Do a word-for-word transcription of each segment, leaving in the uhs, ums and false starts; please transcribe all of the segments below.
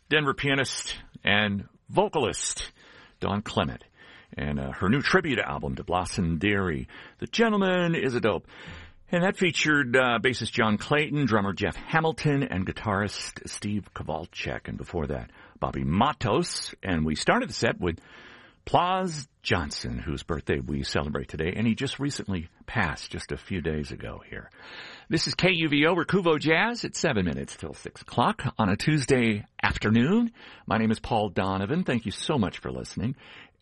Denver pianist and vocalist Dawn Clement. And uh, her new tribute album to Blossom Dearie, The Gentleman is a Dope. And that featured uh, bassist John Clayton, drummer Jeff Hamilton, and guitarist Steve Kowalczyk. And before that, Bobby Matos. And we started the set with Plas Johnson, whose birthday we celebrate today. And he just recently passed just a few days ago here. This is K U V O, Recuvo Jazz. It's seven minutes till six o'clock on a Tuesday afternoon. My name is Paul Donovan. Thank you so much for listening.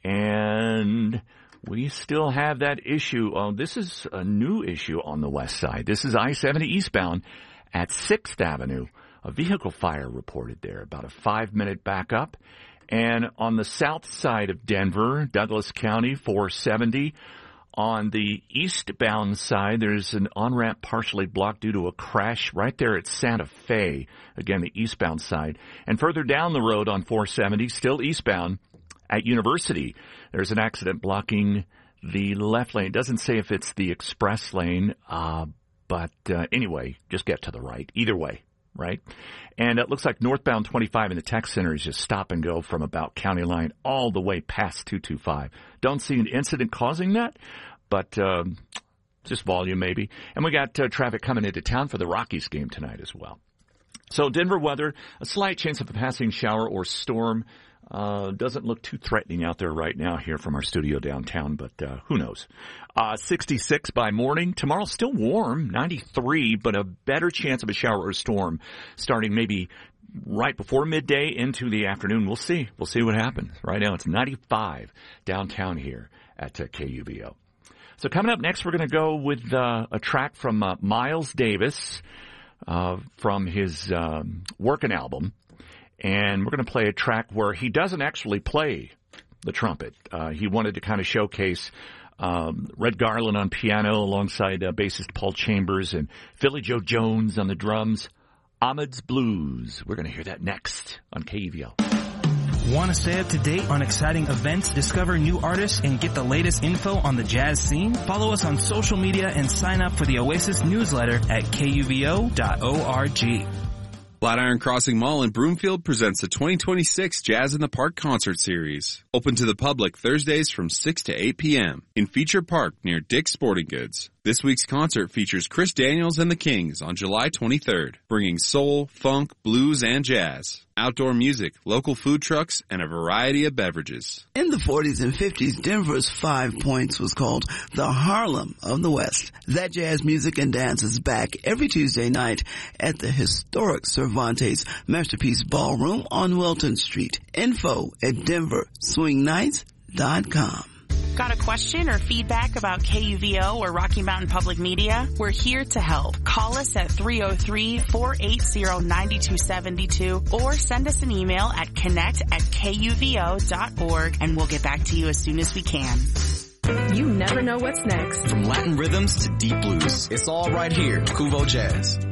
And we still have that issue. Oh, this is a new issue on the west side. This is I seventy eastbound at sixth Avenue. A vehicle fire reported there, about a five-minute backup. And on the south side of Denver, Douglas County, four seventy. On the eastbound side, there's an on-ramp partially blocked due to a crash right there at Santa Fe. Again, the eastbound side. And further down the road on four seventy, still eastbound, at University, there's an accident blocking the left lane. It doesn't say if it's the express lane, uh, but uh, anyway, just get to the right. Either way, right? And it looks like northbound twenty-five in the tech center is just stop and go from about County Line all the way past two twenty-five. Don't see an incident causing that, but um, just volume maybe. And we got uh, traffic coming into town for the Rockies game tonight as well. So Denver weather, a slight chance of a passing shower or storm. Uh, doesn't look too threatening out there right now here from our studio downtown, but uh, who knows. Uh, sixty-six by morning. Tomorrow still warm, ninety-three, but a better chance of a shower or storm starting maybe right before midday into the afternoon. We'll see. We'll see what happens. Right now it's ninety-five downtown here at uh, K U V O. So coming up next, we're going to go with uh, a track from uh, Miles Davis uh, from his um, Workin' album. And we're going to play a track where he doesn't actually play the trumpet. Uh, he wanted to kind of showcase um, Red Garland on piano alongside uh, bassist Paul Chambers and Philly Joe Jones on the drums. Ahmed's Blues. We're going to hear that next on K U V O. Want to stay up to date on exciting events, discover new artists, and get the latest info on the jazz scene? Follow us on social media and sign up for the Oasis newsletter at K U V O dot org. Flatiron Crossing Mall in Broomfield presents the twenty twenty-six Jazz in the Park concert series. Open to the public Thursdays from six to eight p.m. in Feature Park near Dick's Sporting Goods. This week's concert features Chris Daniels and the Kings on July twenty-third, bringing soul, funk, blues, and jazz. Outdoor music, local food trucks, and a variety of beverages. In the forties and fifties, Denver's Five Points was called the Harlem of the West. That jazz music and dance is back every Tuesday night at the historic Cervantes Masterpiece Ballroom on Welton Street. Info at denver swing nights dot com. Got a question or feedback about K U V O or Rocky Mountain Public Media? We're here to help. Call us at three oh three, four eight zero, nine two seven two or send us an email at connect at K U V O dot org and we'll get back to you as soon as we can. You never know what's next. From Latin rhythms to deep blues, it's all right here. Cuvo Jazz.